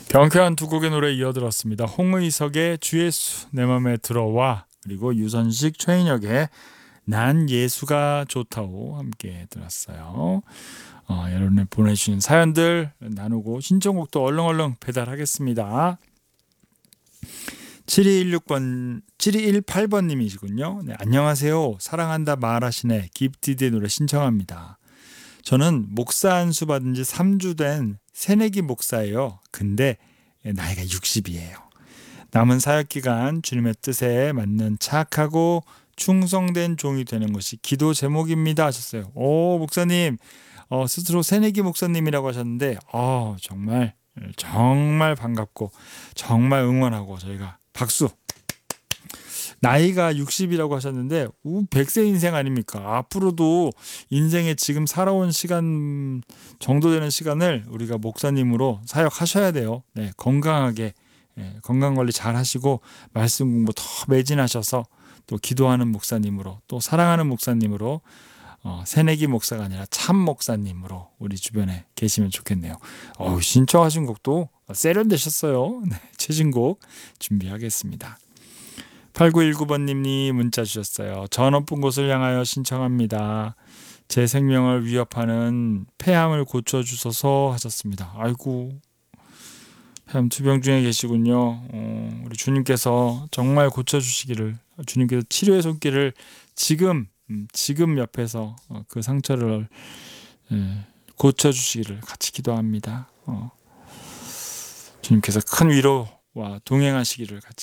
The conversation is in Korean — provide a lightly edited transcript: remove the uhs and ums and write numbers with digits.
경쾌한 두 곡의 노래 이어들었습니다. 홍의석의 주 예수 내 맘에 들어와, 그리고 유선식 최인혁의 난 예수가 좋다고 함께 들었어요. 여러분의 보내주신 사연들 나누고 신청곡도 얼렁얼렁 배달하겠습니다. 7218번님이시군요. 네, 안녕하세요. 사랑한다 말하시네 기프티드의 노래 신청합니다. 저는 목사 안수 받은 지 3주 된 새내기 목사예요. 근데 나이가 60이에요. 남은 사역기간 주님의 뜻에 맞는 착하고 충성된 종이 되는 것이 기도 제목입니다 하셨어요. 오, 목사님, 스스로 새내기 목사님이라고 하셨는데 정말 반갑고 정말 응원하고 저희가 박수. 나이가 60이라고 하셨는데 100세 인생 아닙니까? 앞으로도 인생에 지금 살아온 시간 정도 되는 시간을 우리가 목사님으로 사역하셔야 돼요. 네, 건강하게 건강관리 잘 하시고 말씀 공부 더 매진하셔서 또 기도하는 목사님으로, 또 사랑하는 목사님으로, 새내기 목사가 아니라 참 목사님으로 우리 주변에 계시면 좋겠네요. 신청하신 곡도 세련되셨어요. 네, 최신곡 준비하겠습니다. 8919번님이 문자 주셨어요. 저 높은 곳을 향하여 신청합니다. 제 생명을 위협하는 폐암을 고쳐주소서 하셨습니다. 아이고, 폐암 투병 중에 계시군요. 우리 주님께서 정말 고쳐주시기를, 주님께서 치료의 손길을 지금 옆에서 그 상처를 고쳐주시기를 같이 기도합니다. 주님께서 큰 위로와 동행하시기를 같이